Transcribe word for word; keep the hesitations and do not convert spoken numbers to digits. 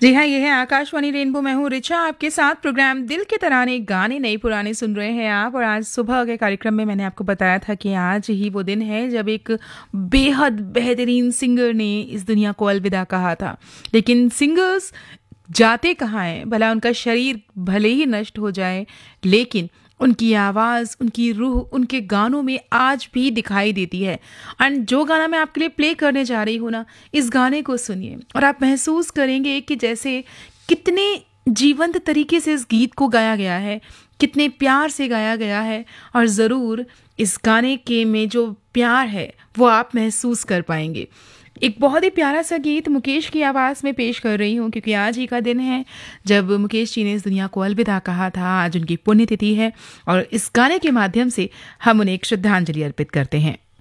जी हाँ, ये है आकाशवाणी रेनबो। मैं हूँ रिचा, आपके साथ प्रोग्राम दिल के तराने गाने नए पुराने सुन रहे हैं आप। और आज सुबह के कार्यक्रम में मैंने आपको बताया था कि आज ही वो दिन है जब एक बेहद बेहतरीन सिंगर ने इस दुनिया को अलविदा कहा था। लेकिन सिंगर्स जाते कहाँ हैं, भला उनका शरीर भले ही नष्ट हो जाए, लेकिन उनकी आवाज़, उनकी रूह उनके गानों में आज भी दिखाई देती है। एंड जो गाना मैं आपके लिए प्ले करने जा रही हूँ ना, इस गाने को सुनिए और आप महसूस करेंगे कि जैसे कितने जीवंत तरीके से इस गीत को गाया गया है, कितने प्यार से गाया गया है। और ज़रूर इस गाने के में जो प्यार है वो आप महसूस कर पाएंगे। एक बहुत ही प्यारा सा गीत मुकेश की आवाज़ में पेश कर रही हूँ, क्योंकि आज ही का दिन है जब मुकेश जी ने इस दुनिया को अलविदा कहा था। आज उनकी पुण्यतिथि है और इस गाने के माध्यम से हम उन्हें एक श्रद्धांजलि अर्पित करते हैं।